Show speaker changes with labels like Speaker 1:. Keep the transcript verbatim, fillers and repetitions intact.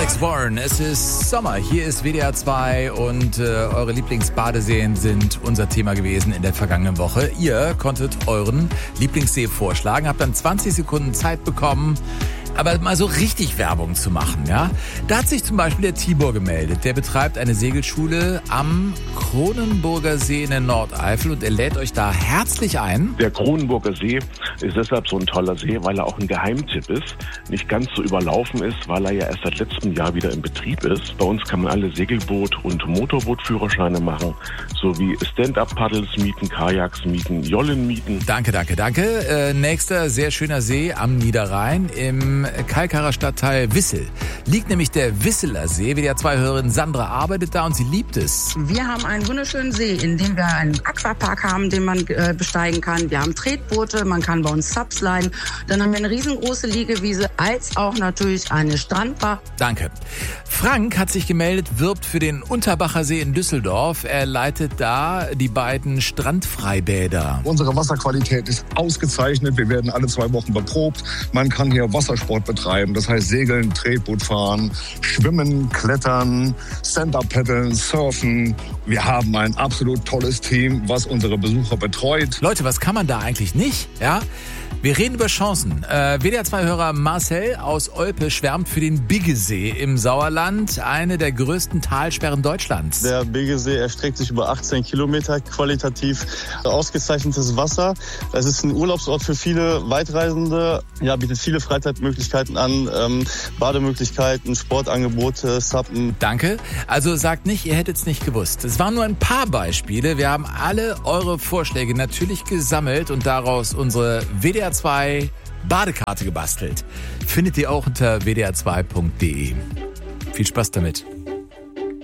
Speaker 1: Alex Warren, es ist Sommer, hier ist W D R zwei und äh, eure Lieblingsbadeseen sind unser Thema gewesen in der vergangenen Woche. Ihr konntet euren Lieblingssee vorschlagen, habt dann zwanzig Sekunden Zeit bekommen, aber mal so richtig Werbung zu machen, ja? Da hat sich zum Beispiel der Tibor gemeldet. Der betreibt eine Segelschule am Kronenburger See in der Nordeifel und er lädt euch da herzlich ein.
Speaker 2: Der Kronenburger See ist deshalb so ein toller See, weil er auch ein Geheimtipp ist, nicht ganz so überlaufen ist, weil er ja erst seit letztem Jahr wieder in Betrieb ist. Bei uns kann man alle Segelboot- und Motorbootführerscheine machen, sowie Stand-Up-Paddles mieten, Kajaks mieten, Jollen mieten.
Speaker 1: Danke, danke, danke. Äh, nächster sehr schöner See am Niederrhein im Kalkarer Stadtteil Wissel. Liegt nämlich der Wisseler See. W D R zwei-Hörerin Sandra arbeitet da und sie liebt es.
Speaker 3: Wir haben einen wunderschönen See, in dem wir einen Aquapark haben, den man äh, besteigen kann. Wir haben Tretboote, man kann bei uns Subs leihen. Dann haben wir eine riesengroße Liegewiese, als auch natürlich eine Strandbar.
Speaker 1: Danke. Frank hat sich gemeldet, wirbt für den Unterbacher See in Düsseldorf. Er leitet da die beiden Strandfreibäder.
Speaker 4: Unsere Wasserqualität ist ausgezeichnet. Wir werden alle zwei Wochen beprobt. Man kann hier Wassersport betreiben, das heißt Segeln, Tretboot fahren, Schwimmen, Klettern, Stand-Up-Paddeln, Surfen. Wir haben ein absolut tolles Team, was unsere Besucher betreut.
Speaker 1: Leute, was kann man da eigentlich nicht? Ja? Wir reden über Chancen. Äh, W D R zwei-Hörer Marcel aus Olpe schwärmt für den Biggesee im Sauerland, eine der größten Talsperren Deutschlands.
Speaker 5: Der Biggesee erstreckt sich über achtzehn Kilometer, qualitativ ausgezeichnetes Wasser. Es ist ein Urlaubsort für viele Weitreisende, ja, bietet viele Freizeitmöglichkeiten an, ähm, Bademöglichkeiten, Sportangebote, Suppen.
Speaker 1: Danke. Also sagt nicht, ihr hättet es nicht gewusst. Es waren nur ein paar Beispiele. Wir haben alle eure Vorschläge natürlich gesammelt und daraus unsere W D R zwei Badekarte gebastelt. Findet ihr auch unter w d r zwei punkt d e. Viel Spaß damit.